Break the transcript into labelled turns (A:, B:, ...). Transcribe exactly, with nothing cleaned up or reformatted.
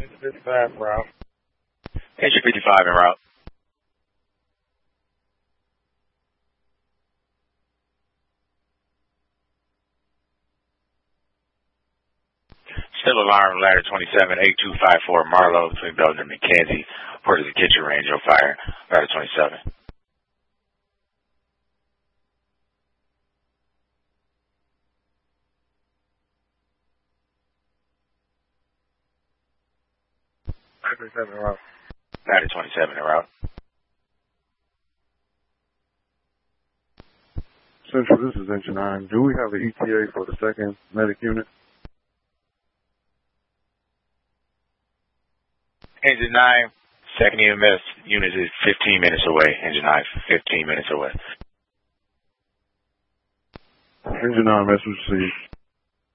A: fifty-five en route.
B: Engine fifty-five en route. Still alarm, ladder twenty-seven, eight two five four Marlowe between Belgium and Kansas. Port of the kitchen range on fire. Ladder twenty-seven.
A: twenty-seven en route.
B: Ladder twenty-seven en route.
A: Central, this is Engine nine. Do we have an E T A for the second medic unit?
B: Engine nine, second E M S unit is fifteen minutes away. Engine nine, fifteen minutes away.
A: Engine nine, message received.